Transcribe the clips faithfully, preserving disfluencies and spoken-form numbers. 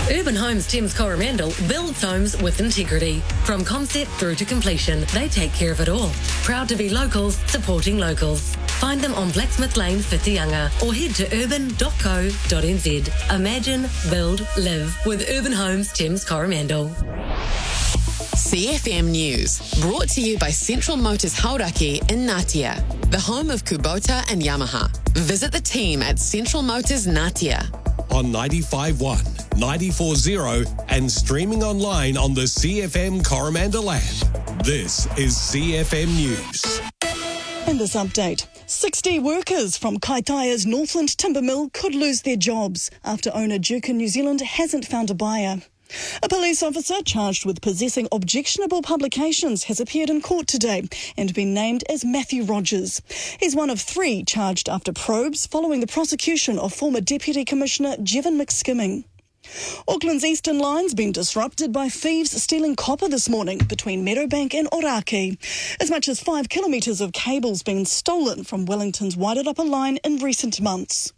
Urban Homes Thames Coromandel builds homes with integrity. From concept through to completion, they take care of it all. Proud to be locals, supporting locals. Find them on Blacksmith Lane, Whitianga, or head to urban dot co dot n z. Imagine, build, live with Urban Homes Thames Coromandel. C F M News, brought to you by Central Motors Hauraki in Ngatea, the home of Kubota and Yamaha. Visit the team at Central Motors Ngatea. On ninety-five point one, ninety-four point zero and streaming online on the C F M Coromandel app. This is C F M News. In this update, sixty workers from Kaitaia's Northland Timber Mill could lose their jobs after owner Duke in New Zealand hasn't found a buyer. A police officer charged with possessing objectionable publications has appeared in court today and been named as Matthew Rogers. He's one of three charged after probes following the prosecution of former Deputy Commissioner Jevon McSkimming. Auckland's eastern line's been disrupted by thieves stealing copper this morning between Meadowbank and Oraki. As much as five kilometres of cable's been stolen from Wellington's Wairarapa line in recent months.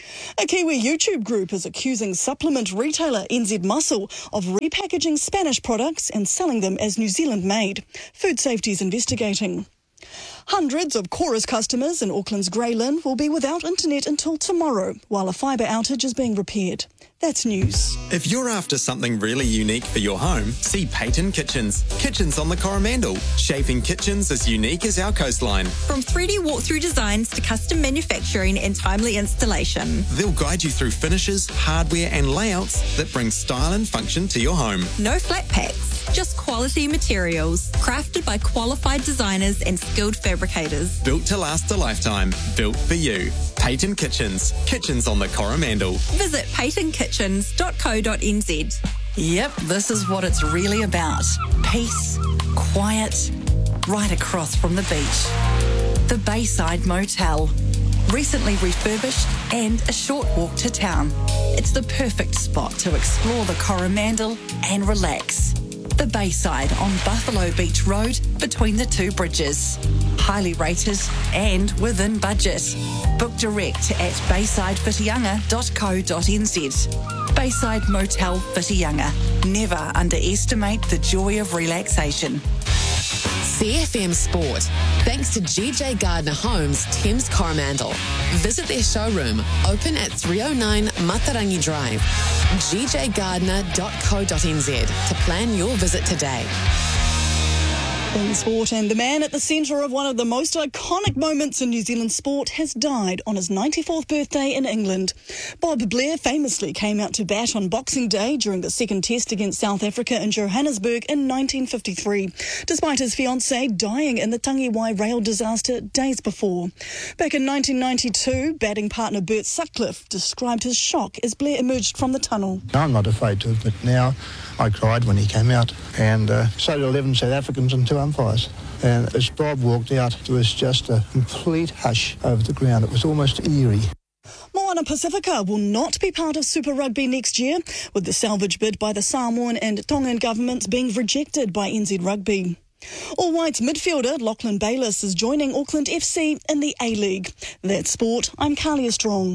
A Kiwi YouTube group is accusing supplement retailer N Z Muscle of repackaging Spanish products and selling them as New Zealand-made. Food Safety is investigating. Hundreds of Chorus customers in Auckland's Grey Lynn will be without internet until tomorrow, while a fibre outage is being repaired. That's news. If you're after something really unique for your home, see Peyton Kitchens. Kitchens on the Coromandel. Shaping kitchens as unique as our coastline. From three D walkthrough designs to custom manufacturing and timely installation. They'll guide you through finishes, hardware and layouts that bring style and function to your home. No flat packs, just quality materials. Crafted by qualified designers and skilled fabricators. Built to last a lifetime. Built for you. Peyton Kitchens. Kitchens on the Coromandel. Visit peyton kitchens dot co dot n z. Yep, this is what it's really about. Peace, quiet, right across from the beach. The Bayside Motel. Recently refurbished and a short walk to town. It's the perfect spot to explore the Coromandel and relax. The Bayside on Buffalo Beach Road between the two bridges. Highly rated and within budget. Book direct at bayside whitianga dot co dot n z. Bayside Motel Whitianga. Never underestimate the joy of relaxation. C F M Sport, thanks to G J Gardner Homes, Thames Coromandel. Visit their showroom, open at three oh nine Matarangi Drive. g j gardner dot co dot n z to plan your visit today. In sport, and the man at the centre of one of the most iconic moments in New Zealand sport has died on his ninety-fourth birthday in England. Bob Blair famously came out to bat on Boxing Day during the second test against South Africa in Johannesburg in nineteen fifty-three, despite his fiancée dying in the Tangiwai rail disaster days before. Back in nineteen ninety-two, batting partner Bert Sutcliffe described his shock as Blair emerged from the tunnel. I'm not afraid to admit now, I cried when he came out, and uh, so did eleven South Africans and two umpires. And as Bob walked out, there was just a complete hush over the ground. It was almost eerie. Moana Pacifica will not be part of Super Rugby next year, with the salvage bid by the Samoan and Tongan governments being rejected by N Z Rugby. All Whites midfielder Lachlan Bayliss is joining Auckland F C in the A-League. That's sport. I'm Carlia Strong.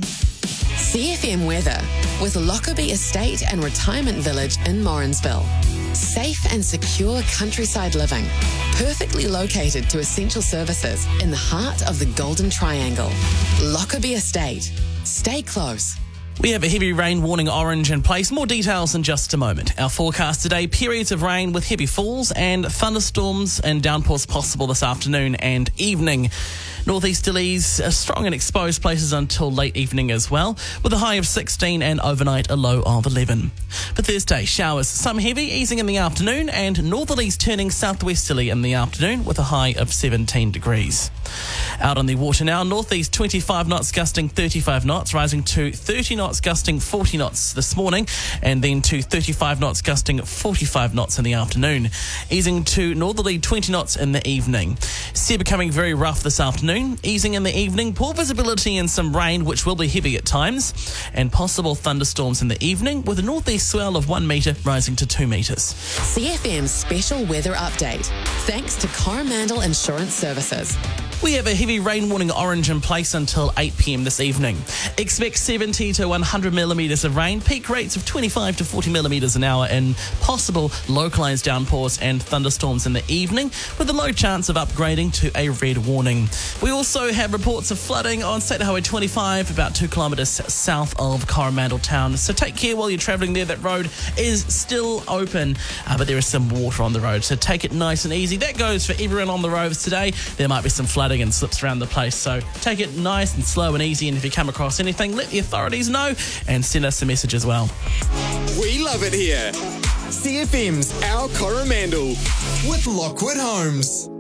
C F M weather with Lockerbie Estate and Retirement Village in Morrinsville. Safe and secure countryside living, perfectly located to essential services in the heart of the Golden Triangle. Lockerbie Estate. Stay close. We have a heavy rain warning orange in place. More details in just a moment. Our forecast today, periods of rain with heavy falls and thunderstorms and downpours possible this afternoon and evening. Northeasterlies are strong and exposed places until late evening as well, with a high of sixteen and overnight a low of eleven. For Thursday, showers, some heavy, easing in the afternoon, and northerlies turning southwesterly in the afternoon with a high of seventeen degrees. Out on the water now, northeast twenty-five knots gusting thirty-five knots, rising to thirty knots gusting forty knots this morning, and then to thirty-five knots gusting forty-five knots in the afternoon, easing to northerly twenty knots in the evening. Sea becoming very rough this afternoon, easing in the evening, poor visibility and some rain which will be heavy at times, and possible thunderstorms in the evening with a northeast swell of one metre rising to two metres. C F M's special weather update, thanks to Coromandel Insurance Services. We have a heavy rain warning orange in place until eight p.m. this evening. Expect seventy to one hundred millimetres of rain, peak rates of twenty-five to forty millimetres an hour, and possible localised downpours and thunderstorms in the evening, with a low chance of upgrading to a red warning. We also have reports of flooding on State Highway twenty-five, about two kilometres south of Coromandel town. So take care while you're travelling there. That road is still open, uh, but there is some water on the road, so take it nice and easy. That goes for everyone on the roads today. There might be some flooding and slips around the place, so take it nice and slow and easy, and if you come across anything, let the authorities know and send us a message as well. We love it here. C F M's Our Coromandel with Lockwood Homes.